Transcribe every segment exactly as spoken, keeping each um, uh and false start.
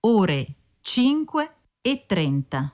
ore cinque e trenta.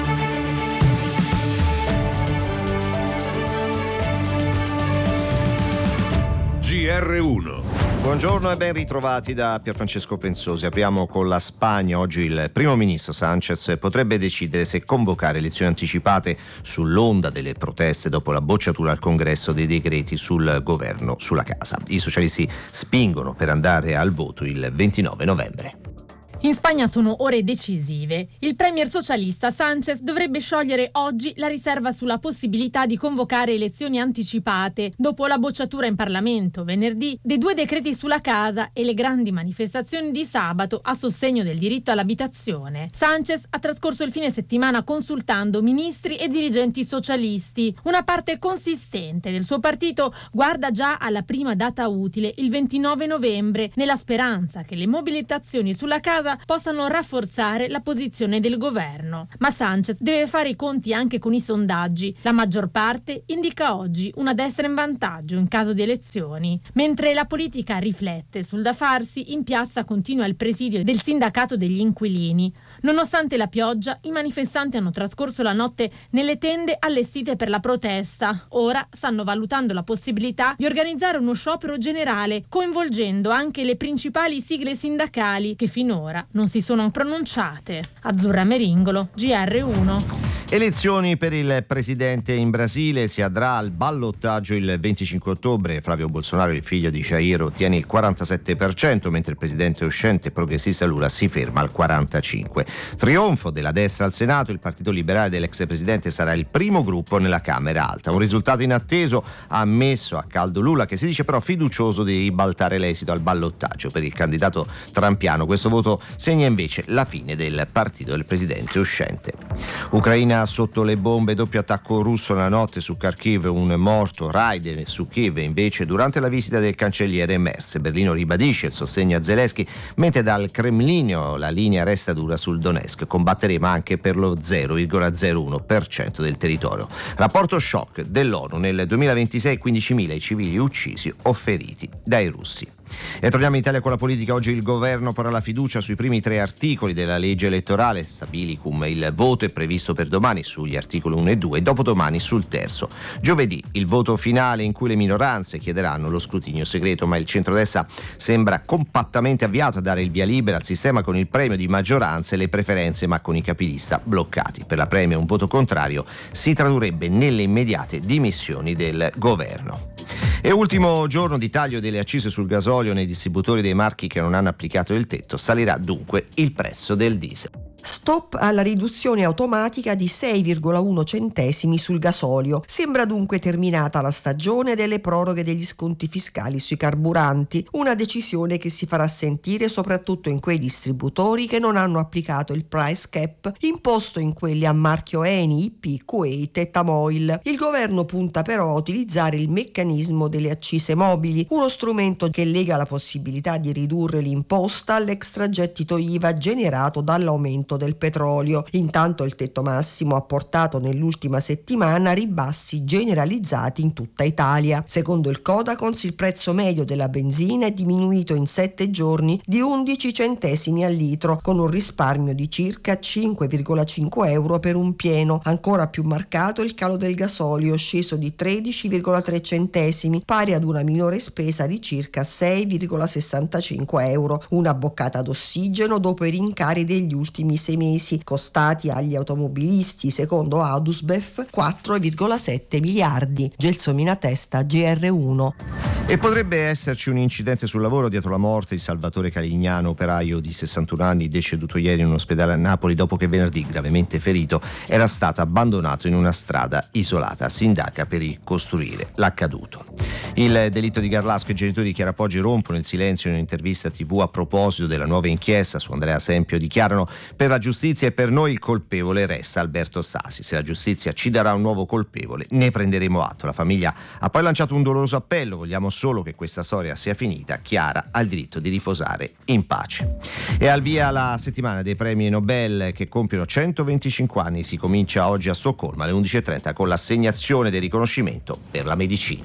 G R uno. Buongiorno e ben ritrovati da Pierfrancesco Pensosi. Apriamo con la Spagna. Oggi il primo ministro Sánchez potrebbe decidere se convocare elezioni anticipate sull'onda delle proteste dopo la bocciatura al Congresso dei decreti sul governo sulla casa. I socialisti spingono per andare al voto il ventinove novembre. In Spagna sono ore decisive. Il premier socialista Sánchez dovrebbe sciogliere oggi la riserva sulla possibilità di convocare elezioni anticipate dopo la bocciatura in Parlamento venerdì dei due decreti sulla casa e le grandi manifestazioni di sabato a sostegno del diritto all'abitazione. Sánchez ha trascorso il fine settimana consultando ministri e dirigenti socialisti. Una parte consistente del suo partito guarda già alla prima data utile, il ventinove novembre, nella speranza che le mobilitazioni sulla casa possano rafforzare la posizione del governo. Ma Sánchez deve fare i conti anche con i sondaggi. La maggior parte indica oggi una destra in vantaggio in caso di elezioni. Mentre la politica riflette sul da farsi, in piazza continua il presidio del sindacato degli inquilini. Nonostante la pioggia, i manifestanti hanno trascorso la notte nelle tende allestite per la protesta. Ora stanno valutando la possibilità di organizzare uno sciopero generale, coinvolgendo anche le principali sigle sindacali che finora non si sono pronunciate. Azzurra Meringolo, G R uno. Elezioni per il presidente in Brasile. Si andrà al ballottaggio il venticinque ottobre. Flavio Bolsonaro, il figlio di Jair, ottiene il quarantasette per cento, mentre il presidente uscente progressista Lula si ferma al quarantacinque per cento. Trionfo della destra al Senato. Il partito liberale dell'ex presidente sarà il primo gruppo nella Camera Alta. Un risultato inatteso, ha ammesso a caldo Lula, che si dice però fiducioso di ribaltare l'esito al ballottaggio. Per il candidato trampiano questo voto segna invece la fine del partito del presidente uscente. Ucraina sotto le bombe, doppio attacco russo la notte su Kharkiv, un morto, raid su Kiev invece durante la visita del cancelliere Merz. Berlino ribadisce il sostegno a Zelensky, mentre dal Cremlino la linea resta dura sul Donetsk. Combatteremo anche per lo zero virgola zero uno per cento del territorio. Rapporto shock dell'ONU: nel duemilaventisei quindicimila i civili uccisi o feriti dai russi. E torniamo in Italia con la politica. Oggi il governo porrà la fiducia sui primi tre articoli della legge elettorale stabilicum. Il voto è previsto per domani sugli articoli uno e due e dopodomani sul terzo. Giovedì il voto finale in cui le minoranze chiederanno lo scrutinio segreto, ma il centrodestra sembra compattamente avviato a dare il via libera al sistema con il premio di maggioranza e le preferenze, ma con i capilista bloccati. Per la Premier un voto contrario si tradurrebbe nelle immediate dimissioni del governo. E ultimo giorno di taglio delle accise sul gasolio nei distributori dei marchi che non hanno applicato il tetto. Salirà dunque il prezzo del diesel. Stop alla riduzione automatica di sei virgola uno centesimi sul gasolio. Sembra dunque terminata la stagione delle proroghe degli sconti fiscali sui carburanti, una decisione che si farà sentire soprattutto in quei distributori che non hanno applicato il price cap imposto in quelli a marchio Eni, I P, Kuwait e Tamoil. Il governo punta però a utilizzare il meccanismo delle accise mobili, uno strumento che lega la possibilità di ridurre l'imposta all'extragettito I V A generato dall'aumento del petrolio. Intanto il tetto massimo ha portato nell'ultima settimana ribassi generalizzati in tutta Italia. Secondo il Codacons il prezzo medio della benzina è diminuito in sette giorni di undici centesimi al litro, con un risparmio di circa cinque virgola cinque euro per un pieno. Ancora più marcato il calo del gasolio, sceso di tredici virgola tre centesimi, pari ad una minore spesa di circa sei virgola sessantacinque euro. Una boccata d'ossigeno dopo i rincari degli ultimi sei mesi, costati agli automobilisti, secondo Adusbef, quattro virgola sette miliardi. Gelsomina Testa, G R uno. E potrebbe esserci un incidente sul lavoro dietro la morte di Salvatore Calignano, operaio di sessantuno anni, deceduto ieri in un ospedale a Napoli dopo che venerdì, gravemente ferito, era stato abbandonato in una strada isolata. Si indaga per ricostruire l'accaduto. Il delitto di Garlasco. I genitori di Chiara Poggi rompono il silenzio in un'intervista tivù a proposito della nuova inchiesta su Andrea Sempio. Dichiarano: per la giustizia e per noi il colpevole resta Alberto Stasi. Se la giustizia ci darà un nuovo colpevole ne prenderemo atto. La famiglia ha poi lanciato un doloroso appello: vogliamo solo che questa storia sia finita. Chiara ha il diritto di riposare in pace. E al via la settimana dei premi Nobel che compiono centoventicinque anni. Si comincia oggi a Stoccolma alle undici e trenta con l'assegnazione del riconoscimento per la medicina.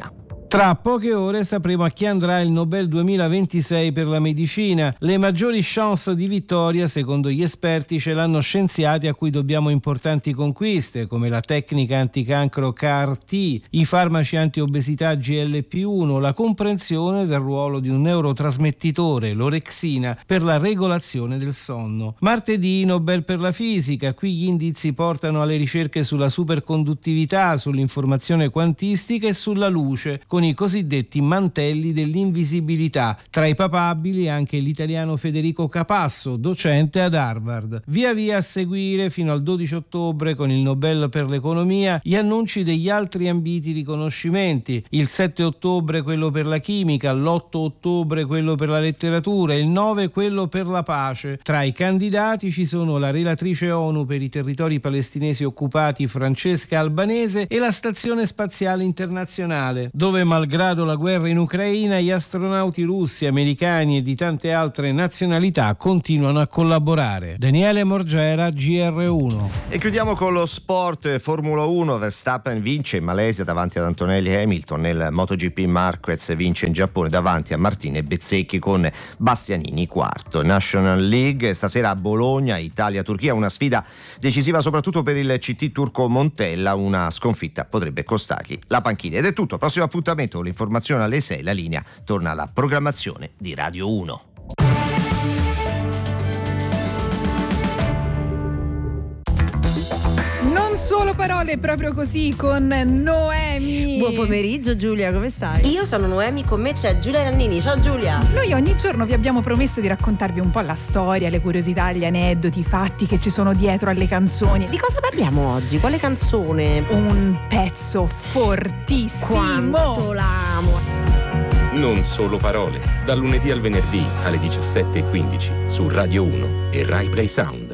Tra poche ore sapremo a chi andrà il Nobel duemilaventisei per la medicina. Le maggiori chance di vittoria, secondo gli esperti, ce l'hanno scienziati a cui dobbiamo importanti conquiste, come la tecnica anticancro C A R T, i farmaci antiobesità G L P uno, la comprensione del ruolo di un neurotrasmettitore, l'orexina, per la regolazione del sonno. Martedì Nobel per la fisica, qui gli indizi portano alle ricerche sulla superconduttività, sull'informazione quantistica e sulla luce, con i cosiddetti mantelli dell'invisibilità. Tra i papabili anche l'italiano Federico Capasso, docente ad Harvard. Via via a seguire fino al dodici ottobre con il Nobel per l'economia gli annunci degli altri ambiti riconoscimenti. Il sette ottobre quello per la chimica, l'otto ottobre quello per la letteratura, il nove quello per la pace. Tra i candidati ci sono la relatrice ONU per i territori palestinesi occupati Francesca Albanese e la Stazione Spaziale Internazionale, dove malgrado la guerra in Ucraina gli astronauti russi, americani e di tante altre nazionalità continuano a collaborare. Daniele Morgera, G R uno. E chiudiamo con lo sport. Formula uno, Verstappen vince in Malesia davanti ad Antonelli e Hamilton. Nel MotoGP Marquez vince in Giappone davanti a Martini e Bezzecchi con Bastianini quarto. National League stasera a Bologna, Italia-Turchia, una sfida decisiva soprattutto per il C T turco Montella. Una sconfitta potrebbe costargli la panchina. Ed è tutto, prossimo appuntamento con l'informazione alle sei. La linea torna alla programmazione di Radio uno. Non solo parole, proprio così con Noemi. Buon pomeriggio Giulia, come stai? Io sono Noemi, con me c'è Giulia Nannini. Ciao Giulia. Noi ogni giorno vi abbiamo promesso di raccontarvi un po' la storia, le curiosità, gli aneddoti, i fatti che ci sono dietro alle canzoni. Di cosa parliamo oggi? Quale canzone? Un pezzo fortissimo. Quanto l'amo. Non solo parole, dal lunedì al venerdì alle diciassette e quindici su Radio uno e Rai Play Sound.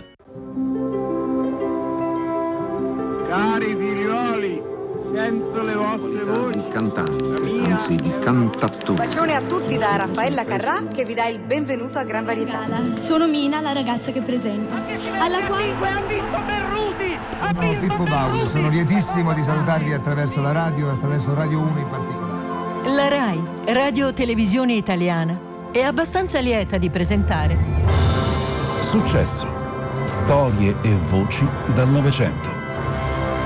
Cari figlioli, sento le vostre voci. Di cantante, anzi di cantattore. Bacione a tutti da Raffaella Carrà che vi dà il benvenuto a Gran Varietà. Sono Mina, la ragazza che presenta. Alla quale ha vinto Berruti! Sono Pippo Baudo, sono lietissimo di salutarvi attraverso la radio e attraverso Radio uno in particolare. La Rai, Radio Televisione Italiana, è abbastanza lieta di presentare Successo, storie e voci dal Novecento.